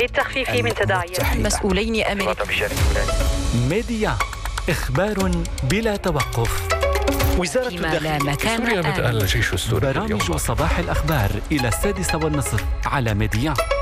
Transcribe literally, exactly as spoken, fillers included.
للتخفيف من تداعيات. مسؤولين أمريكيين. ميديا، إخبار بلا توقف. وزارة الداخلية في سوريا بدأ الجيش السوري برامج صباح الأخبار إلى السادسة والنصف على ميديا.